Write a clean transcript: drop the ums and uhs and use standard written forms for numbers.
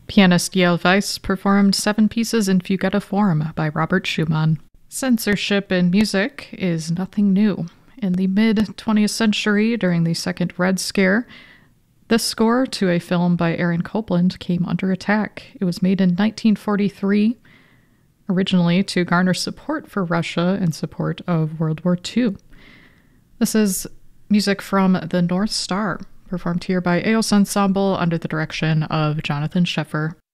Pianist Gail Weiss performed 7 pieces in Fuguetta form by Robert Schumann. Censorship in music is nothing new. In the mid-20th century, during the Second Red Scare, this score to a film by Aaron Copland came under attack. It was made in 1943, originally to garner support for Russia in support of World War II. This is music from The North Star, performed here by Eos Ensemble under the direction of Jonathan Scheffer.